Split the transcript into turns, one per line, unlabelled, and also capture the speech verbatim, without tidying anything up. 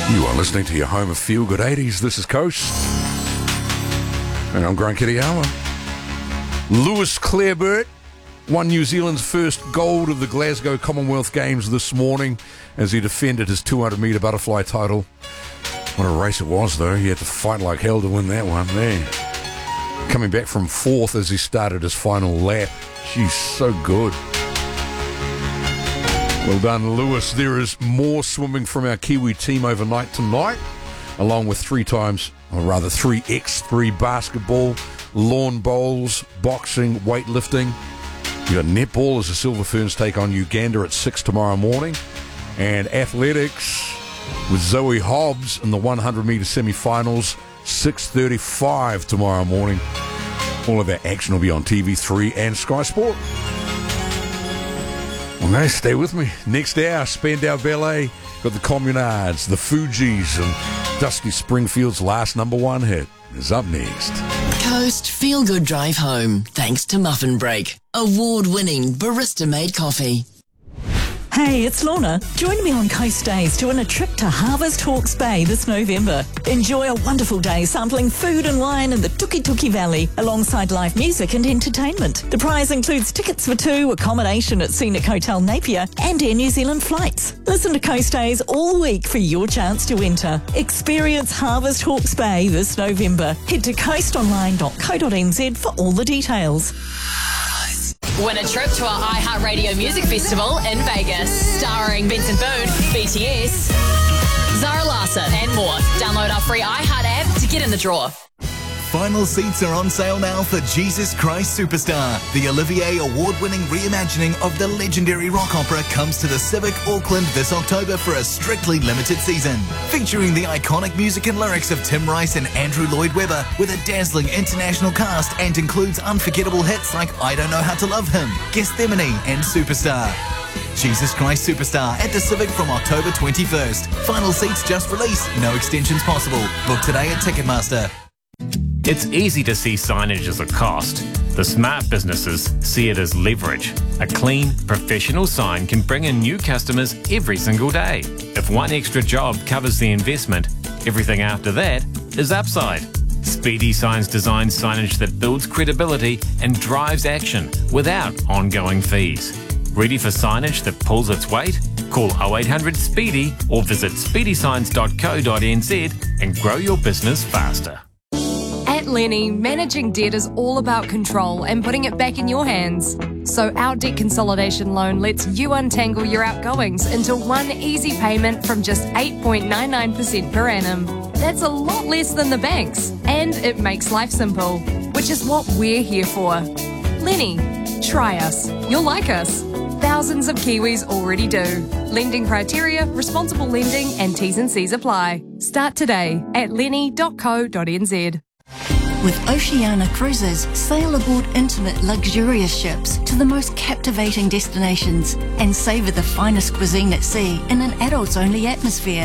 You are listening to your home of Feel Good eighties. This is Coast. And I'm Grant Kitayama. Lewis Clareburt won New Zealand's first gold of the Glasgow Commonwealth Games this morning as he defended his two hundred metre butterfly title. What a race it was, though. He had to fight like hell to win that one, man. Coming back from fourth as he started his final lap. She's so good. Well done, Lewis. There is more swimming from our Kiwi team overnight tonight, along with three times, or rather three by three basketball, lawn bowls, boxing, weightlifting. You got netball as the Silver Ferns take on Uganda at six tomorrow morning, and athletics with Zoe Hobbs in the one hundred metre semi-finals, six thirty-five tomorrow morning. All of that action will be on T V three and Sky Sport. Well, no, stay with me. Next hour, Spandau Ballet, got the Communards, the Fugees, and Dusty Springfield's last number one hit is up next.
Coast Feel Good Drive Home, thanks to Muffin Break, award-winning barista-made coffee.
Hey, it's Lorna. Join me on Coast Days to win a trip to Harvest Hawke's Bay this November. Enjoy a wonderful day sampling food and wine in the Tuki Tuki Valley alongside live music and entertainment. The prize includes tickets for two, accommodation at Scenic Hotel Napier and Air New Zealand flights. Listen to Coast Days all week for your chance to enter. Experience Harvest Hawke's Bay this November. Head to coast online dot co dot n z for all the details.
Win a trip to our iHeartRadio Music Festival in Vegas, starring Benson Boone, B T S, Zara Larsson, and more. Download our free iHeart app to get in the draw.
Final seats are on sale now for Jesus Christ Superstar. The Olivier Award-winning reimagining of the legendary rock opera comes to the Civic Auckland this October for a strictly limited season. Featuring the iconic music and lyrics of Tim Rice and Andrew Lloyd Webber with a dazzling international cast and includes unforgettable hits like I Don't Know How to Love Him, Gethsemane and Superstar. Jesus Christ Superstar at the Civic from October twenty-first. Final seats just released, no extensions possible. Book today at Ticketmaster.
It's easy to see signage as a cost. The smart businesses see it as leverage. A clean, professional sign can bring in new customers every single day. If one extra job covers the investment, everything after that is upside. Speedy Signs designs signage that builds credibility and drives action without ongoing fees. Ready for signage that pulls its weight? Call oh eight hundred SPEEDY or visit speedy signs dot co dot n z and grow your business faster.
At Lenny, managing debt is all about control and putting it back in your hands. So our debt consolidation loan lets you untangle your outgoings into one easy payment from just eight point nine nine percent per annum. That's a lot less than the banks, and it makes life simple, which is what we're here for. Lenny, try us. You'll like us. Thousands of Kiwis already do. Lending criteria, responsible lending and T's and C's apply. Start today at lenny dot co dot n z.
With Oceania Cruises, sail aboard intimate, luxurious ships to the most captivating destinations and savour the finest cuisine at sea in an adults-only atmosphere.